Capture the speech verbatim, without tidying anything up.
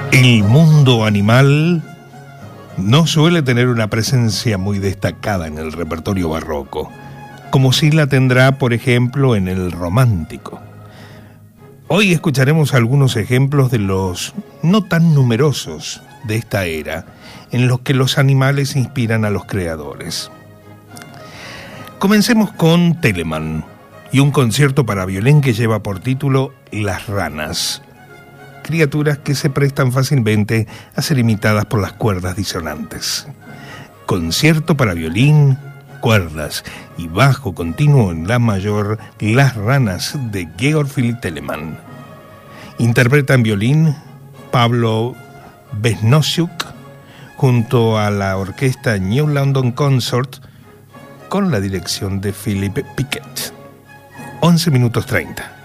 El mundo animal no suele tener una presencia muy destacada en el repertorio barroco, como sí la tendrá, por ejemplo, en el romántico. Hoy escucharemos algunos ejemplos de los no tan numerosos de esta era, en los que los animales inspiran a los creadores. Comencemos con Telemann y un concierto para violín que lleva por título Las ranas, criaturas que se prestan fácilmente a ser imitadas por las cuerdas disonantes. Concierto para violín, cuerdas y bajo continuo en la mayor, Las ranas de Georg Philipp Telemann. Interpreta en violín Pablo Besnosiuk junto a la orquesta New London Consort con la dirección de Philip Piquet. once minutos treinta.